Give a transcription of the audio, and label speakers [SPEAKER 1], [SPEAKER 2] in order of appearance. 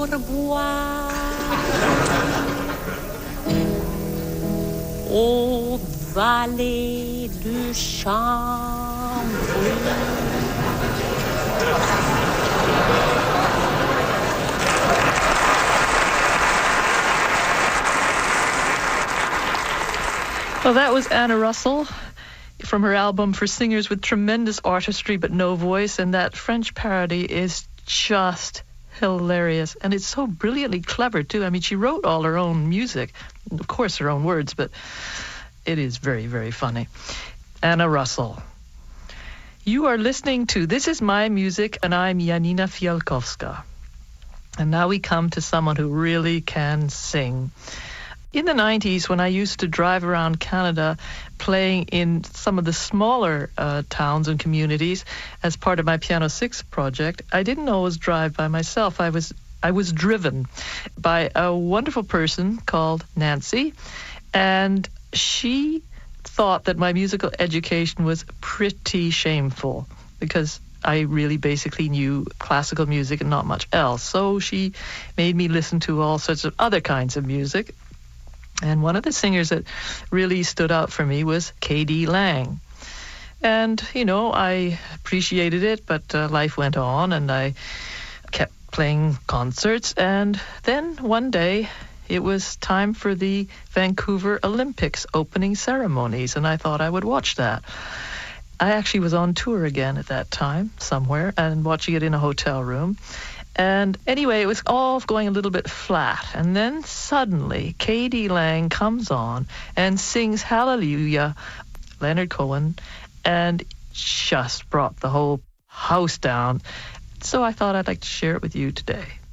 [SPEAKER 1] pourboire au valet de chambre.
[SPEAKER 2] Well, that was Anna Russell from her album For Singers with Tremendous Artistry but No Voice, and that French parody is just hilarious, and it's so brilliantly clever too. I mean, she wrote all her own music, of course her own words, but it is very, very funny. Anna Russell. You are listening to This Is My Music, and I'm Janina Fialkowska. And now we come to someone who really can sing. In the 90s, when I used to drive around Canada playing in some of the smaller towns and communities as part of my Piano 6 project, I didn't always drive by myself. I was driven by a wonderful person called Nancy, and she thought that my musical education was pretty shameful because I really basically knew classical music and not much else. So she made me listen to all sorts of other kinds of music. And one of the singers that really stood out for me was K.D. Lang. And, you know, I appreciated it, but life went on and I kept playing concerts. And then one day it was time for the Vancouver Olympics opening ceremonies, and I thought I would watch that. I actually was on tour again at that time, somewhere, and watching it in a hotel room. And anyway, it was all going a little bit flat. And then suddenly, K.D. Lang comes on and sings Hallelujah, Leonard Cohen, and just brought the whole house down. So I thought I'd like to share it with you today.